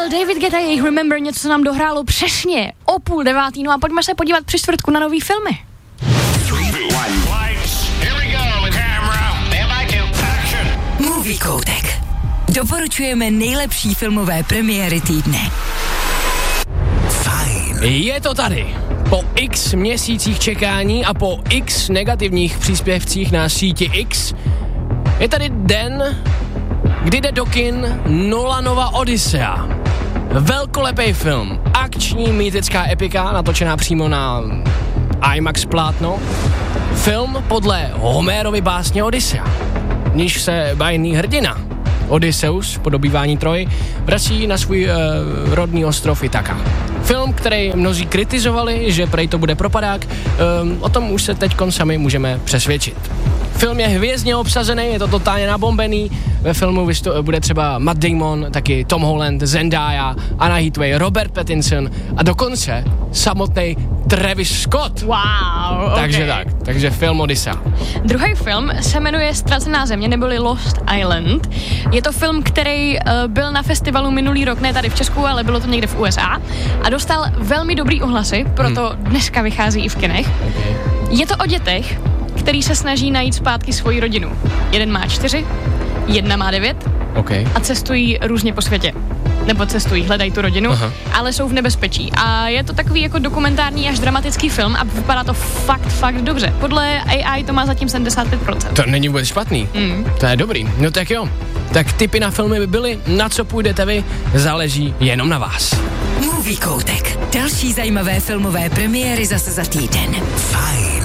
David Guetta, jejich Remember, něco, co nám dohrálo přesně o 8:30. No a pojďme se podívat při čtvrtku na nový filmy. 3, 2, 1. Lights, here we go. Camera, stand by to action. Movie Koutek. Doporučujeme nejlepší filmové premiéry týdne. Fajn. Je to tady. Po x měsících čekání a po x negativních příspěvcích na síti X je tady den, kdy jde do kin Nolanova Odyssea. Velkolepý film, akční mýtická epika, natočená přímo na IMAX plátno. Film podle Homérovy básně Odyssea, v níž se bájný hrdina Odysseus po dobývání Troji vrací na svůj rodný ostrov Ithaka. Film, který mnozí kritizovali, že prej to bude propadák, o tom už se teďkon sami můžeme přesvědčit. Film je hvězdně obsazený, je to totálně nabombený. Ve filmu bude třeba Matt Damon, taky Tom Holland, Zendaya, Anna Hathaway, Robert Pattinson a dokonce samotný Travis Scott. Wow, takže film Odyssea. Druhý film se jmenuje Ztracená země, neboli Lost Island. Je to film, který byl na festivalu minulý rok, ne tady v Česku, ale bylo to někde v USA a dostal velmi dobrý ohlasy, proto dneska vychází i v kinech. Okay. Je to o dětech, který se snaží najít zpátky svoji rodinu. Jeden má 4, jedna má 9 a cestují různě po světě. Nebo cestují, hledají tu rodinu, ale jsou v nebezpečí. A je to takový jako dokumentární až dramatický film a vypadá to fakt dobře. Podle AI to má zatím 75%. To není vůbec špatný. To je dobrý. No tak jo. Tak tipy na filmy by byly, na co půjdete vy, záleží jenom na vás. Movie Koutek. Další zajímavé filmové premiéry zase za týden. Fajn.